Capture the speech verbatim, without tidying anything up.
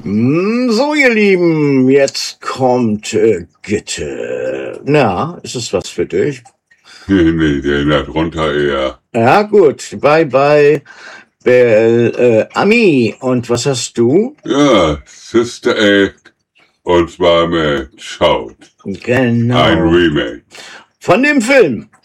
So, ihr Lieben, jetzt kommt äh, Gitte. Na, ist es was für dich? Nee, nee, der erinnert runter eher. Ja, gut. Bye, bye, Bel, äh, Ami. Und was hast du? Ja, Sister Act und zwar mit Shout. Genau. Ein Remake. Von dem Film